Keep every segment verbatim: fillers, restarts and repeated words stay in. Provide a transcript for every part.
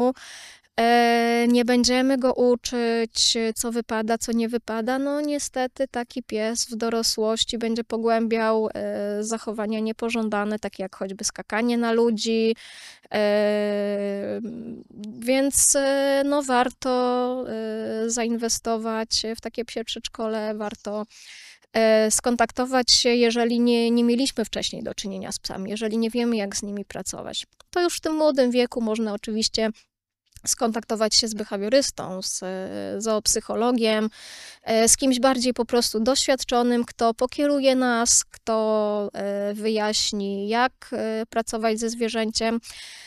domu. E, nie będziemy go uczyć, co wypada, co nie wypada. No niestety taki pies w dorosłości będzie pogłębiał e, zachowania niepożądane, takie jak choćby skakanie na ludzi. E, więc e, no warto e, zainwestować w takie psie przedszkole, warto e, skontaktować się, jeżeli nie, nie mieliśmy wcześniej do czynienia z psami, jeżeli nie wiemy, jak z nimi pracować. To już w tym młodym wieku można oczywiście skontaktować się z behawiorystą, z zoopsychologiem, z kimś bardziej po prostu doświadczonym, kto pokieruje nas, kto wyjaśni, jak pracować ze zwierzęciem.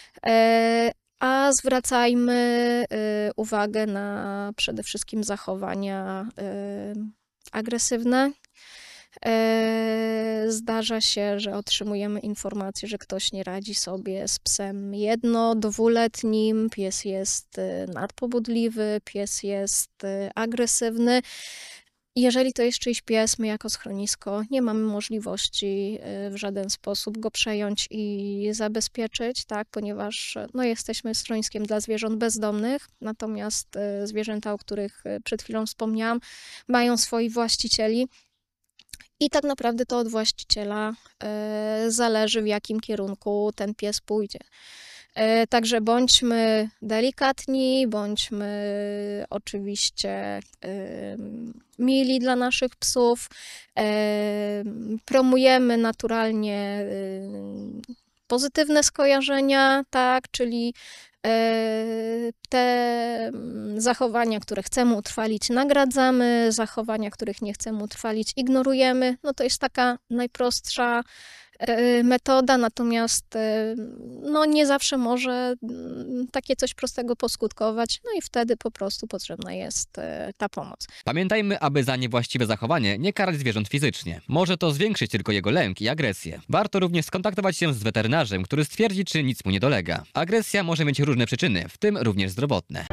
A zwracajmy uwagę na przede wszystkim zachowania agresywne. Zdarza się, że otrzymujemy informację, że ktoś nie radzi sobie z psem jedno-, dwuletnim, pies jest nadpobudliwy, pies jest agresywny. Jeżeli to jest czyjś pies, my jako schronisko nie mamy możliwości w żaden sposób go przejąć i zabezpieczyć, tak, ponieważ no, jesteśmy schroniskiem dla zwierząt bezdomnych, natomiast zwierzęta, o których przed chwilą wspomniałam, mają swoich właścicieli. I tak naprawdę to od właściciela y, zależy, w jakim kierunku ten pies pójdzie. Y, także bądźmy delikatni, bądźmy oczywiście y, mili dla naszych psów. Y, promujemy naturalnie y, pozytywne skojarzenia, tak, czyli te zachowania, które chcemy utrwalić, nagradzamy, zachowania, których nie chcemy utrwalić, ignorujemy. No to jest taka najprostsza metoda, natomiast no nie zawsze może takie coś prostego poskutkować, no i wtedy po prostu potrzebna jest ta pomoc. Pamiętajmy, aby za niewłaściwe zachowanie nie karać zwierząt fizycznie. Może to zwiększyć tylko jego lęk i agresję. Warto również skontaktować się z weterynarzem, który stwierdzi, czy nic mu nie dolega. Agresja może mieć różne przyczyny, w tym również zdrowotne.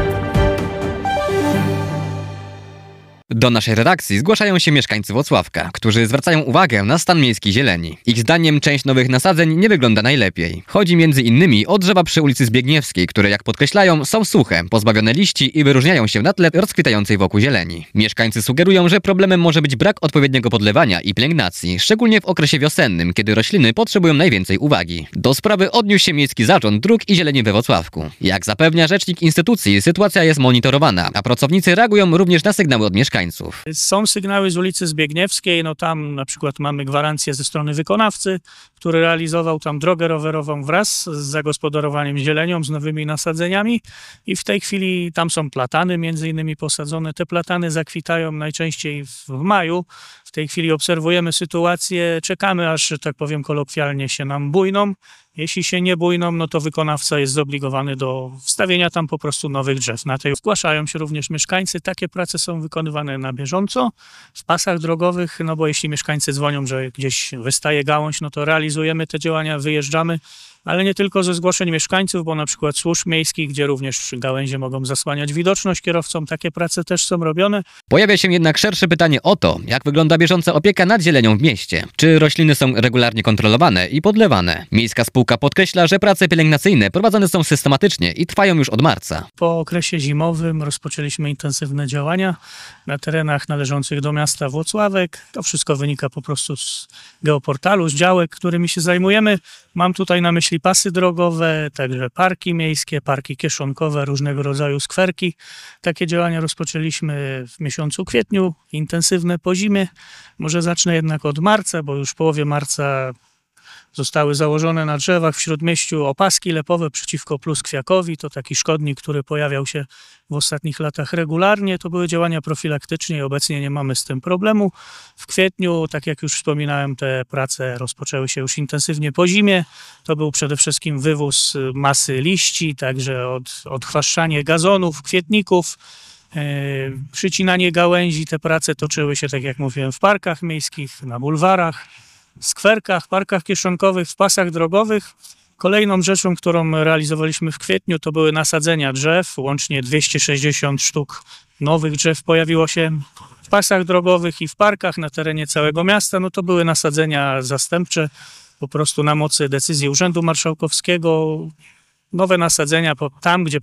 Do naszej redakcji zgłaszają się mieszkańcy Włocławka, którzy zwracają uwagę na stan miejskiej zieleni. Ich zdaniem część nowych nasadzeń nie wygląda najlepiej. Chodzi między innymi o drzewa przy ulicy Zbigniewskiej, które jak podkreślają są suche, pozbawione liści i wyróżniają się na tle rozkwitającej wokół zieleni. Mieszkańcy sugerują, że problemem może być brak odpowiedniego podlewania i pielęgnacji, szczególnie w okresie wiosennym, kiedy rośliny potrzebują najwięcej uwagi. Do sprawy odniósł się Miejski Zarząd Dróg i Zieleni we Włocławku. Jak zapewnia rzecznik instytucji, sytuacja jest monitorowana, a pracownicy reagują również na sygnały od mieszkańców. Są sygnały z ulicy Zbigniewskiej, no tam na przykład mamy gwarancję ze strony wykonawcy, który realizował tam drogę rowerową wraz z zagospodarowaniem zielenią, z nowymi nasadzeniami i w tej chwili tam są platany między innymi posadzone. Te platany zakwitają najczęściej w maju. W tej chwili obserwujemy sytuację, czekamy aż, że tak powiem kolokwialnie, się nam bujną. Jeśli się nie bujną, no to wykonawca jest zobligowany do wstawienia tam po prostu nowych drzew. Na tej zgłaszają się również mieszkańcy. Takie prace są wykonywane na bieżąco w pasach drogowych, no bo jeśli mieszkańcy dzwonią, że gdzieś wystaje gałąź, no to realizujemy te działania, wyjeżdżamy. Ale nie tylko ze zgłoszeń mieszkańców, bo na przykład służb miejskich, gdzie również gałęzie mogą zasłaniać widoczność kierowcom, takie prace też są robione. Pojawia się jednak szersze pytanie o to, jak wygląda bieżąca opieka nad zielenią w mieście. Czy rośliny są regularnie kontrolowane i podlewane? Miejska spółka podkreśla, że prace pielęgnacyjne prowadzone są systematycznie i trwają już od marca. Po okresie zimowym rozpoczęliśmy intensywne działania na terenach należących do miasta Włocławek. To wszystko wynika po prostu z geoportalu, z działek, którymi się zajmujemy. Mam tutaj na myśli pasy drogowe, także parki miejskie, parki kieszonkowe, różnego rodzaju skwerki. Takie działania rozpoczęliśmy w miesiącu kwietniu, intensywne po zimie. Może zacznę jednak od marca, bo już w połowie marca zostały założone na drzewach w Śródmieściu opaski lepowe przeciwko pluskwiakowi. To taki szkodnik, który pojawiał się w ostatnich latach regularnie. To były działania profilaktycznie i obecnie nie mamy z tym problemu. W kwietniu, tak jak już wspominałem, te prace rozpoczęły się już intensywnie po zimie. To był przede wszystkim wywóz masy liści, także od, odchwaszczanie gazonów, kwietników, yy, przycinanie gałęzi. Te prace toczyły się, tak jak mówiłem, w parkach miejskich, na bulwarach, skwerkach, parkach kieszonkowych, w pasach drogowych. Kolejną rzeczą, którą realizowaliśmy w kwietniu, to były nasadzenia drzew. Łącznie dwieście sześćdziesiąt sztuk nowych drzew pojawiło się w pasach drogowych i w parkach na terenie całego miasta. No to były nasadzenia zastępcze, po prostu na mocy decyzji Urzędu Marszałkowskiego. Nowe nasadzenia tam, gdzie